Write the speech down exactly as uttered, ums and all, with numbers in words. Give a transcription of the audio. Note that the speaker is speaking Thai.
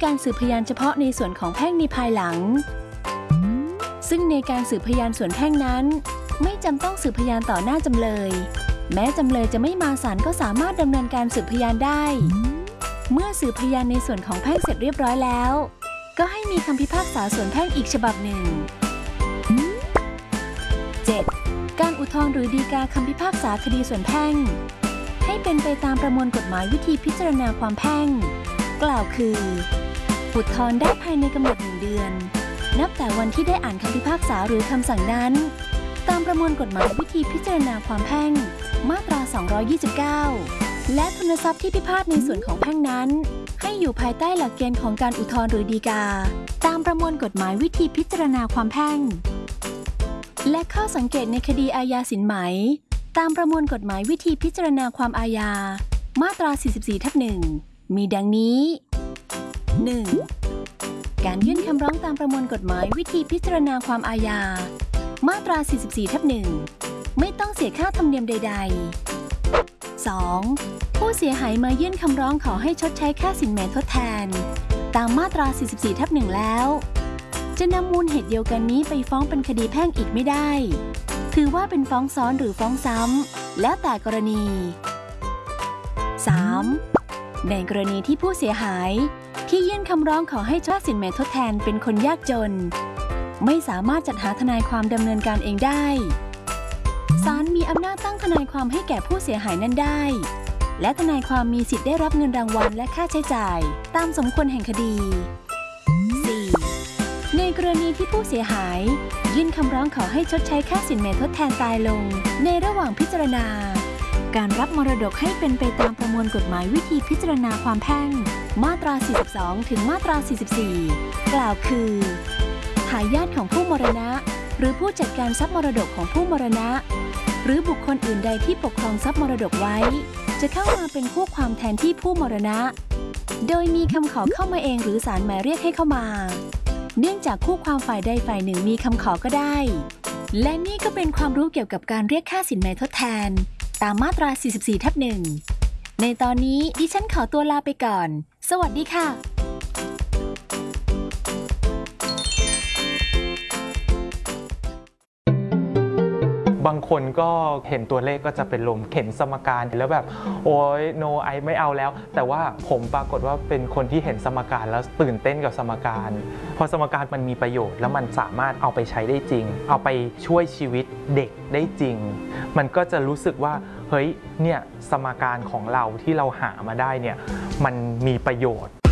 การสืบพยานเฉพาะในส่วนของแพ่งในภายหลังซึ่งในการสืบพยานส่วนแพ่งนั้นไม่จำต้องสืบพยานต่อหน้าจำเลยแม้จำเลยจะไม่มาศาลก็สามารถดำเนินการสืบพยานได้เมื่อสืบพยานในส่วนของแพ่งเสร็จเรียบร้อยแล้วก็ให้มีคำพิพากษาส่วนแพ่งอีกฉบับหนึ่ง เจ็ด. การอุทธรณ์หรือฎีกาคำพิพากษาคดีส่วนแพ่งให้เป็นไปตามประมวลกฎหมายวิธีพิจารณาความแพ่งกล่าวคืออุทธรณ์ได้ภายในกำหนดหนึ่งเดือนนับแต่วันที่ได้อ่านคำพิพากษาหรือคำสั่งนั้นตามประมวลกฎหมายวิธีพิจารณาความแพ่งมาตราสองร้อยยี่สิบเก้าและทุนทรัพย์ที่พิพาทในส่วนของแพ่งนั้นให้อยู่ภายใต้หลักเกณฑ์ของการอุทธรณ์หรือฎีกาตามประมวลกฎหมายวิธีพิจารณาความแพ่งและข้อสังเกตในคดีอาญาสินไหมตามประมวลกฎหมายวิธีพิจารณาความอาญามาตรา สี่สิบสี่ทับหนึ่ง มีดังนี้ หนึ่ง. การยื่นคำร้องตามประมวลกฎหมายวิธีพิจารณาความอาญามาตรา สี่สิบสี่ทับหนึ่ง ไม่ต้องเสียค่าธรรมเนียมใดๆ สอง. ผู้เสียหายมายื่นคำร้องขอให้ชดใช้ค่าสินไหมทดแทนตามมาตรา สี่สิบสี่ทับหนึ่ง แล้วจะนำมูลเหตุเดียวกันนี้ไปฟ้องเป็นคดีแพ่งอีกไม่ได้ถือว่าเป็นฟ้องซ้อนหรือฟ้องซ้ำแล้วแต่กรณี สาม. ในกรณีที่ผู้เสียหายที่ยื่นคำร้องขอให้ชดสินไหมทดแทนเป็นคนยากจนไม่สามารถจัดหาทนายความดำเนินการเองได้ศาลมีอำนาจตั้งทนายความให้แก่ผู้เสียหายนั้นได้และทนายความมีสิทธิ์ได้รับเงินรางวัลและค่าใช้จ่ายตามสมควรแห่งคดี สี่. ในกรณีที่ผู้เสียหายยื่นคำร้องขอให้ชดใช้ค่าสินไหมทดแทนตายลงในระหว่างพิจารณาการรับมรดกให้เป็นไปตามประมวลกฎหมายวิธีพิจารณาความแพ่งมาตรา สี่สิบสอง ถึงมาตรา สี่สิบสี่ กล่าวคือทายาทของผู้มรณะหรือผู้จัดการทรัพย์มรดกของผู้มรณะหรือบุคคลอื่นใดที่ปกครองทรัพย์มรดกไว้จะเข้ามาเป็นคู่ความแทนที่ผู้มรณะโดยมีคำขอเข้ามาเองหรือศาลหมายเรียกให้เข้ามาเนื่องจากคู่ความฝ่ายใดฝ่ายหนึ่งมีคำขอก็ได้และนี่ก็เป็นความรู้เกี่ยวกับการเรียกค่าสินไหมทดแทนตามมาตรา สี่สิบสี่ทับหนึ่ง ในตอนนี้ดิฉันขอตัวลาไปก่อนสวัสดีค่ะบางคนก็เห็นตัวเลขก็จะเป็นลมเห็นสมการแล้วแบบโอ๊ยโนไอไม่เอาแล้วแต่ว่าผมปรากฏว่าเป็นคนที่เห็นสมการแล้วตื่นเต้นกับสมการพอสมการมันมีประโยชน์แล้วมันสามารถเอาไปใช้ได้จริงเอาไปช่วยชีวิตเด็กได้จริงมันก็จะรู้สึกว่าเฮ้ยเนี่ยสมการของเราที่เราหามาได้เนี่ยมันมีประโยชน์